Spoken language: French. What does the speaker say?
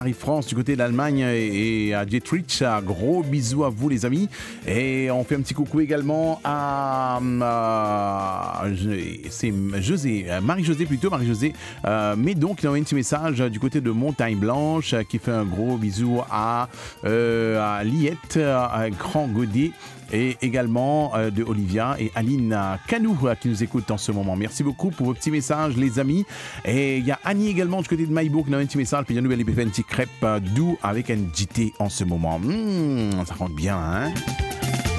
Paris-France du côté de l'Allemagne et à Dietrich. Gros bisous à vous les amis. Et on fait un petit coucou également c'est José, Marie-Josée plutôt, Marie-Josée Médon qui a envoyé un petit message du côté de Montagne Blanche qui fait un gros bisou à Liette, à Grand Godet. Et également de Olivia et Aline Canou qui nous écoutent en ce moment. Merci beaucoup pour vos petits messages, les amis. Et il y a Annie également du côté de Maïbourg qui a un petit message. Puis il y a une nouvelle épée, une petite crêpe doux avec un JT en ce moment. Ça rentre bien, hein?